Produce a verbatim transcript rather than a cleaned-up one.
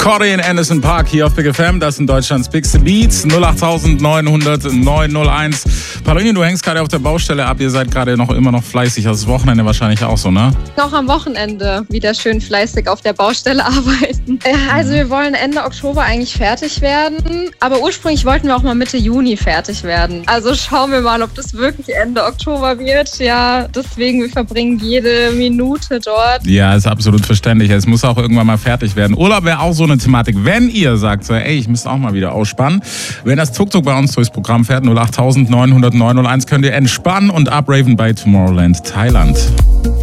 Corey in Anderson Park hier auf Big F M. Das sind Deutschlands bigste Beats. null acht neunhundert neunhunderteins. Pauline, du hängst gerade auf der Baustelle ab. Ihr seid gerade noch immer noch fleißig. Also das Wochenende wahrscheinlich auch so, ne? Noch am Wochenende wieder schön fleißig auf der Baustelle arbeiten. Also wir wollen Ende Oktober eigentlich fertig werden. Aber ursprünglich wollten wir auch mal Mitte Juni fertig werden. Also schauen wir mal, ob das wirklich Ende Oktober wird. Ja, deswegen, wir verbringen jede Minute dort. Ja, ist absolut verständlich. Es muss auch irgendwann mal fertig werden. Urlaub wäre auch so eine Thematik. Wenn ihr sagt, so, ey, ich müsste auch mal wieder ausspannen. Wenn das Tuk-Tuk bei uns durchs Programm fährt, null acht neunhundert neunhunderteins, könnt ihr entspannen und upraven bei Tomorrowland Thailand.